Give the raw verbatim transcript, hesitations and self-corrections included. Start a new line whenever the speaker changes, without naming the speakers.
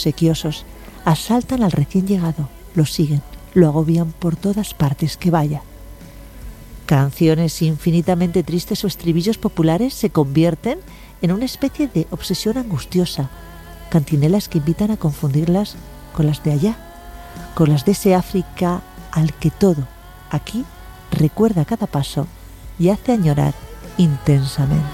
obsequiosos, asaltan al recién llegado, lo siguen, lo agobian por todas partes que vaya. Canciones infinitamente tristes o estribillos populares se convierten en una especie de obsesión angustiosa, cantinelas que invitan a confundirlas con las de allá, con las de ese África al que todo, aquí, recuerda cada paso y hace añorar intensamente.